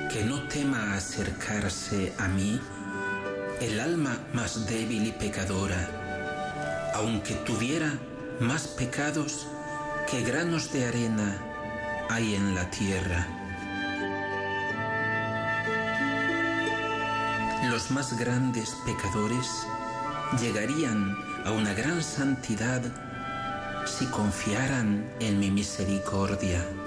que no tema acercarse a mí el alma más débil y pecadora, aunque tuviera más pecados que granos de arena hay en la tierra. Los más grandes pecadores llegarían a una gran santidad si confiaran en mi misericordia.